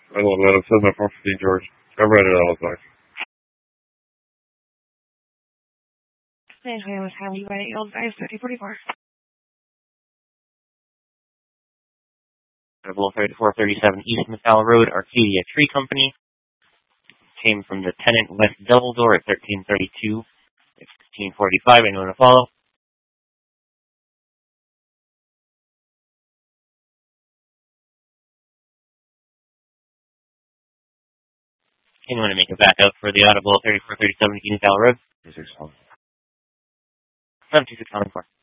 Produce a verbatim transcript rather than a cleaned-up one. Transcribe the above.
I love that. It says my four fifteen George. I read it all the time. San Jose Highway by Old Drive thirty forty-four. Level thirty-four thirty-seven East McDowell Road, Arcadia Tree Company. Came from the tenant West Dumbledore at thirteen thirty-two, sixteen forty-five. Anyone to follow? Anyone to make a back out for the audible thirty-four thirty-seven East McDowell Road? Six one. seven two six one four.